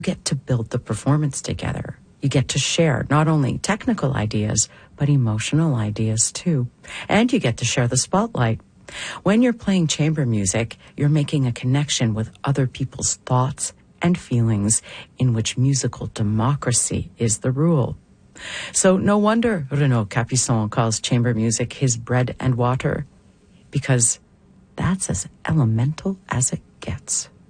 get to build the performance together. You get to share not only technical ideas, but emotional ideas too. And you get to share the spotlight. When you're playing chamber music, you're making a connection with other people's thoughts and feelings, in which musical democracy is the rule. So no wonder Renaud Capuçon calls chamber music his bread and water, because that's as elemental as it gets.